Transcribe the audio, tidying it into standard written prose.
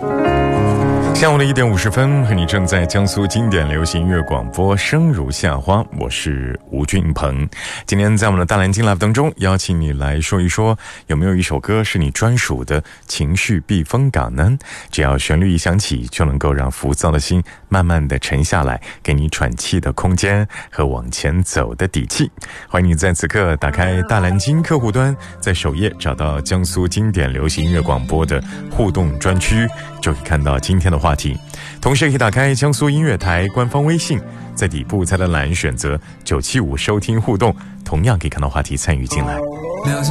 下午的1点50分，和你正在江苏经典流行音乐广播声如夏花，我是吴俊鹏。今天在我们的大蓝鲸 Live 当中，邀请你来说一说，有没有一首歌是你专属的情绪避风港呢？只要旋律一响起，就能够让浮躁的心慢慢的沉下来，给你喘气的空间和往前走的底气。欢迎你在此刻打开大蓝鲸客户端，在首页找到江苏经典流行音乐广播的互动专区，就可以看到今天的话题。同时也可以打开江苏音乐台官方微信，在底部菜单栏选择975收听互动，同样可以看到话题参与进来。